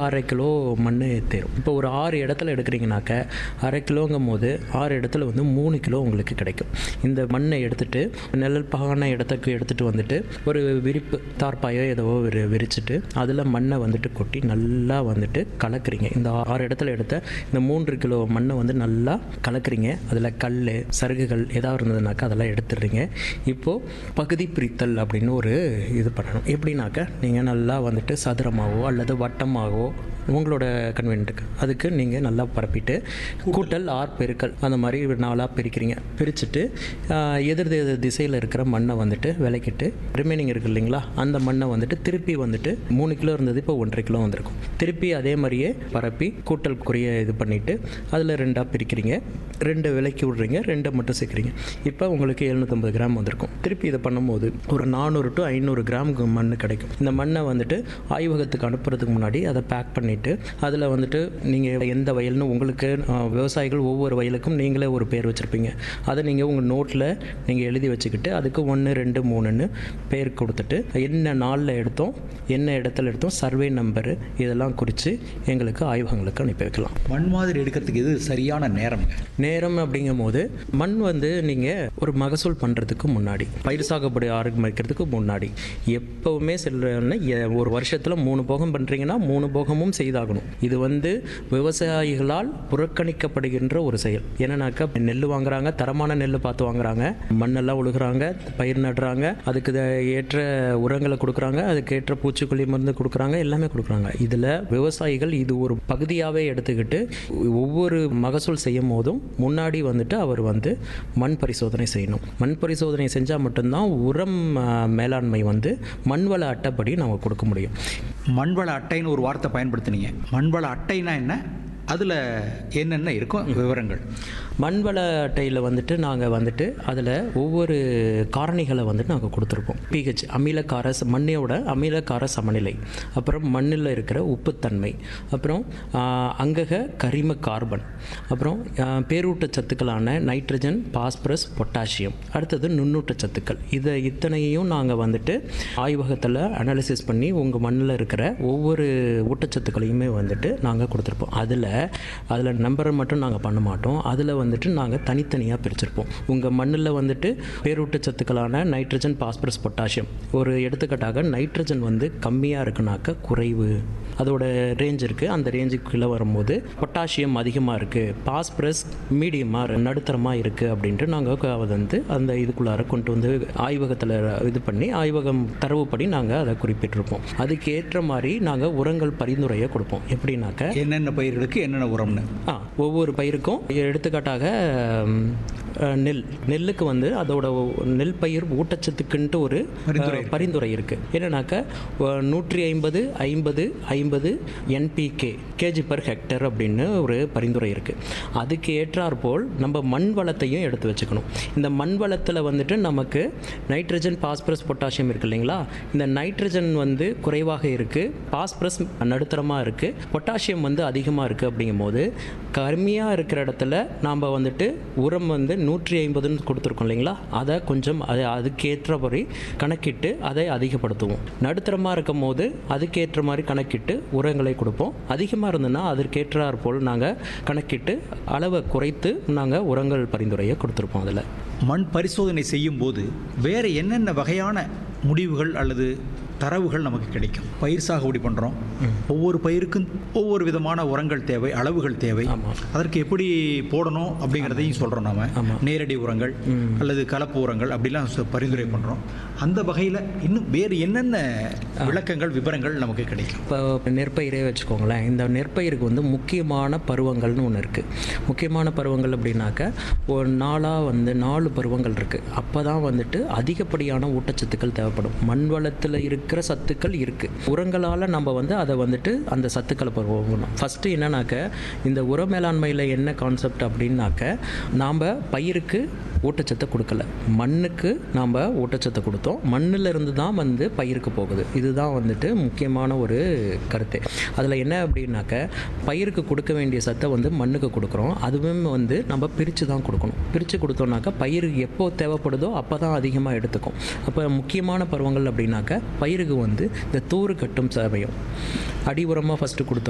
1/2 kilo மண் தேரும். இப்போ ஒரு 6 இடத்துல எடுக்கிறீங்கனாக்க 1/2 கிலோங்கும் போது 6 இடத்துல வந்து 3 கிலோ உங்களுக்கு கிடைக்கும். இந்த மண்ணை எடுத்துட்டு நிழல் பாகான இடத்துக்கு எடுத்துகிட்டு வந்துட்டு ஒரு விரிப்பு தார்ப்பாயோ ஏதோ ஒரு விரிச்சிட்டு அதில் மண்ணை வந்துட்டு கொட்டி நல்லா வந்துட்டு கலக்குறீங்க. இந்த 6 இடத்துல எடுத்த இந்த 3 கிலோ மண்ணை வந்து நல்லா கலக்குறீங்க. அதில் கல் சருகுகள் ஏதாவது இருந்ததுனாக்கா அதெல்லாம் எடுத்துடுறீங்க. இப்போது பகுதி பிரித்தல் அப்படின்னு ஒரு இது பண்ணணும். எப்படின்னாக்க நீங்கள் நல்லா வந்துட்டு சதுரமாகவோ அல்லது வட்டமாகவோ உங்களோட கன்வென்ட்டுக்கு அதுக்கு நீங்கள் நல்லா பரப்பிட்டு கூட்டல் ஆர் பெருக்கல் அந்த மாதிரி 4ஆக பிரிக்கிறீங்க. பிரிச்சுட்டு எதிர் திசையில் இருக்கிற மண்ணை வந்துட்டு விளக்கிட்டு ரிமைனிங் இருக்குது இல்லைங்களா, அந்த மண்ணை வந்துட்டு திருப்பி வந்துட்டு 3 கிலோ இருந்தது இப்போ 1.5 கிலோ வந்திருக்கும். திருப்பி அதே மாதிரியே பரப்பி கூட்டல் குறிய இது பண்ணிவிட்டு அதில் 2ஆக பிரிக்கிறீங்க. 2 விலக்கி விட்றீங்க, 2 மட்டும் சேர்க்குறீங்க. இப்போ உங்களுக்கு 750 கிராம் வந்திருக்கும். திருப்பி இதை பண்ணும்போது ஒரு 400 to 500 கிராம் மண் கிடைக்கும். இந்த மண்ணை வந்துட்டு ஆய்வகத்துக்கு அனுப்புறதுக்கு முன்னாடி அதை பேக் பண்ணிவிட்டு அதில் வந்துட்டு நீங்கள் எந்த வயல்னு உங்களுக்கு விவசாயிகள் ஒவ்வொரு வயலுக்கும் நீங்களே ஒரு பேர் வச்சுருப்பீங்க. அதை நீங்கள் உங்கள் நோட்டில் நீங்கள் எழுதி வச்சுக்கிட்டு அதுக்கு 1, 2, 3ன்னு பேர் கொடுத்துட்டு என்ன நாளில் எடுத்தோம், என்ன இடத்துல எடுத்தோம், சர்வே நம்பரு இதெல்லாம் குறித்து எங்களுக்கு ஆய்வகங்களுக்கு அனுப்பி வைக்கலாம். மண் மாதிரி எடுக்கிறதுக்கு இது சரியான நேரம் அப்படிங்கும் போது மண் வந்து நீங்கள் ஒரு மகசூல் பண்ணுறதுக்கு முன்னாடி பயிர் சாகுபடி ஆரம்பிக்கிறதுக்கு முன்னாடி எப்போவுமே ஒரு வருஷத்தில் 3 போகம் பண்ணுறீங்கன்னா 3 போகமும் செய்தாகணும். இது வந்து விவசாயிகளால் புறக்கணிக்கப்படுகின்ற ஒரு செயல். என்னன்னாக்கா நெல் வாங்குறாங்க, தரமான நெல் பார்த்து வாங்குறாங்க, மண்ணெல்லாம் உழுகிறாங்க, பயிர் நடுறாங்க, அதுக்கு ஏற்ற உரங்களை கொடுக்குறாங்க, அதுக்கு ஏற்ற பூச்சிக்கொல்லி மருந்து கொடுக்குறாங்க, எல்லாமே கொடுக்குறாங்க. இதில் விவசாயிகள் இது ஒரு பகுதியாகவே எடுத்துக்கிட்டு ஒவ்வொரு மகசூல் செய்யும் போதும் முன்னாடி வந்துட்டு அவர் வந்து மண் பரிசோதனை செய்யணும். மண் பரிசோதனை செஞ்சால் மட்டும்தான் உரம் மேலாண்மை வந்து மண்வள அட்டைப்படி நம்ம கொடுக்க முடியும். மண்வள அட்டைன்னு ஒரு வார்த்தை பயன்படுத்தினீங்க. மண்வள அட்டைனா என்ன, அதில் என்னென்ன இருக்கும் விவரங்கள்? மண்வள அட்டையில் வந்துட்டு நாங்கள் வந்துட்டு அதில் ஒவ்வொரு காரணிகளை வந்துட்டு நாங்கள் கொடுத்துருப்போம். பிஹெச் அமிலக்கார மண்ணோட அமிலக்கார சமநிலை, அப்புறம் மண்ணில் இருக்கிற உப்புத்தன்மை, அப்புறம் அங்கக கரிம கார்பன், அப்புறம் பேரூட்டச்சத்துக்களான நைட்ரஜன், பாஸ்பரஸ், பொட்டாசியம், அடுத்தது நுண்ணூட்டச்சத்துக்கள். இத்தனையும் நாங்கள் வந்துட்டு ஆய்வகத்தில் அனாலிசிஸ் பண்ணி உங்கள் மண்ணில் இருக்கிற ஒவ்வொரு ஊட்டச்சத்துக்களையுமே வந்துட்டு நாங்கள் கொடுத்துருப்போம். அதில் நம்பரை மட்டும் நாங்கள் பண்ண மாட்டோம். அதில் வந்துட்டு நாங்கள் தனித்தனியாக பிரிச்சிருப்போம். உங்கள் மண்ணில் வந்துட்டு பேரூட்டச்சத்துக்களான நைட்ரஜன், பாஸ்பரஸ், பொட்டாசியம், ஒரு எடுத்துக்காட்டாக நைட்ரஜன் வந்து கம்மியாக இருக்குனாக்க குறைவு, அதோட ரேஞ்ச் இருக்குது, அந்த ரேஞ்சுக்கு கீழே வரும்போது பொட்டாசியம் அதிகமாக இருக்குது, பாஸ்பரஸ் மீடியமாக நடுத்தரமாக இருக்குது அப்படின்ட்டு நாங்கள் வந்து அந்த இதுக்குள்ளார கொண்டு வந்து ஆய்வகத்தில் இது பண்ணி ஆய்வகம் தரவுப்படி நாங்கள் அதை குறிப்பிட்டிருப்போம். அதுக்கேற்ற மாதிரி நாங்கள் உரங்கள் பரிந்துரையை கொடுப்போம். எப்படின்னாக்க என்னென்ன பயிர்களுக்கு என்னென்ன உரம்னு ஒவ்வொரு பயிருக்கும் எடுத்துக்காட்டாக நெல்லுக்கு வந்து அதோட நெல் பயிர் ஊட்டச்சத்துக்குன்ட்டு ஒரு பரிந்துரை இருக்குது. என்னன்னாக்கா 150 50 50 NPK கேஜி பர் ஹெக்டர் அப்படின்னு ஒரு பரிந்துரை இருக்குது. அதுக்கு ஏற்றாற்போல் நம்ம மண் வளத்தையும் எடுத்து வச்சுக்கணும். இந்த மண் வளத்தில் வந்துட்டு நமக்கு நைட்ரஜன், பாஸ்பரஸ், பொட்டாசியம் இருக்குது இல்லைங்களா, இந்த நைட்ரஜன் வந்து குறைவாக இருக்குது, பாஸ்பரஸ் நடுத்தரமாக இருக்குது, பொட்டாசியம் வந்து அதிகமாக இருக்குது. அப்படிங்கும்போது கம்மியாக இருக்கிற இடத்துல நாம் வந்துட்டு உரம் வந்து 150ன்னு கொடுத்துருக்கோம் இல்லைங்களா, அதை கொஞ்சம் அதுக்கேற்றபடி கணக்கிட்டு அதை அதிகப்படுத்துவோம். நடுத்தரமாக இருக்கும் போது அதுக்கேற்ற மாதிரி கணக்கிட்டு உரங்களை கொடுப்போம். அதிகமாக இருந்ததுன்னா அதற்கேற்றாற் போல் நாங்கள் கணக்கிட்டு அளவை குறைத்து நாங்கள் உரங்கள் பரிந்துரையை கொடுத்துருப்போம். அதில் மண் பரிசோதனை செய்யும் போது வேறு என்னென்ன வகையான முடிவுகள் அல்லது தரவுகள் நமக்கு கிடைக்கும்? பயிர் சாகுபடி பண்ணுறோம், ஒவ்வொரு பயிருக்கும் ஒவ்வொரு விதமான உரங்கள் தேவை, அளவுகள் தேவை. அதற்கு எப்படி போடணும் அப்படிங்கிறதையும் சொல்கிறோம். நாம் நேரடி உரங்கள் அல்லது கலப்பு உரங்கள் அப்படிலாம் பரிந்துரை பண்ணுறோம். அந்த வகையில் இன்னும் வேறு என்னென்ன விளக்கங்கள், விவரங்கள் நமக்கு கிடைக்கும்? இப்போ நெற்பயிரே வச்சுக்கோங்களேன். இந்த நெற்பயிருக்கு வந்து முக்கியமான பருவங்கள்னு ஒன்று இருக்குது. முக்கியமான பருவங்கள் அப்படின்னாக்க ஒரு 4 பருவங்கள் இருக்குது. அப்போ தான் வந்துட்டு அதிகப்படியான ஊட்டச்சத்துக்கள் தேவைப்படும். மண் வளத்தில் இருக்கிற சத்துக்கள் இருக்குது. உரங்களால் நம்ம வந்து அதை வந்துட்டு அந்த சத்துக்களை போகணும். ஃபஸ்ட்டு என்னன்னாக்க இந்த உர மேலாண்மையில் என்ன கான்செப்ட் அப்படின்னாக்க நாம் பயிருக்கு ஊட்டச்சத்தை கொடுக்கல, மண்ணுக்கு நாம் ஊட்டச்சத்தை கொடுத்தோம். மண்ணில் இருந்து தான் வந்து பயிருக்கு போகுது. இதுதான் வந்துட்டு முக்கியமான ஒரு கருத்து. அதில் என்ன அப்படின்னாக்க பயிருக்கு கொடுக்க வேண்டிய சத்தை வந்து மண்ணுக்கு கொடுக்குறோம். அதுவும் வந்து நம்ம பிரித்து தான் கொடுக்கணும். பிரித்து கொடுத்தோம்னாக்கா பயிருக்கு எப்போ தேவைப்படுதோ அப்போ தான் அதிகமாக எடுத்துக்கும். அப்போ முக்கியமான பருவங்கள் அப்படின்னாக்க பயிருக்கு வந்து இந்த தூறு கட்டும் சமயம் அடி உரமாக ஃபஸ்ட்டு கொடுத்துரும்.